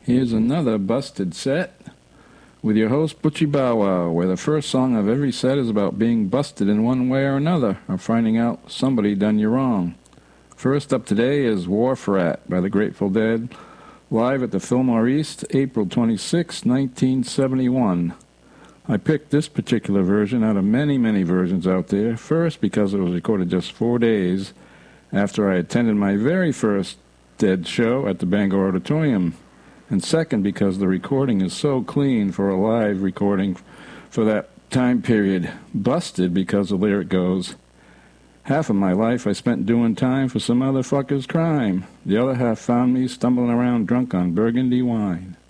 Here's another busted set with your host, Butchie Bow Wow, where the first song of every set is about being busted in one way or another, or finding out somebody done you wrong. First up today is Wharf Rat by the Grateful Dead, live at the Fillmore East, April 26, 1971. I picked this particular version out of many, many versions out there, first because it was recorded just 4 days after I attended my very first Dead show at the Bangor Auditorium, and second because the recording is so clean for a live recording for that time period. Busted because the lyric goes, "Half of my life I spent doing time for some other fucker's crime. The other half found me stumbling around drunk on burgundy wine."